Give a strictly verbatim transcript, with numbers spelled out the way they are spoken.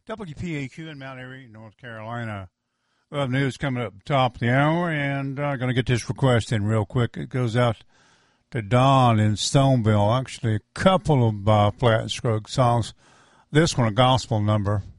W P A Q in Mount Airy, North Carolina. We have news coming up top of the hour, and I'm uh, going to get this request in real quick. It goes out to Don in Stoneville. Actually, a couple of uh, Flat Stroke songs. This one, a gospel number.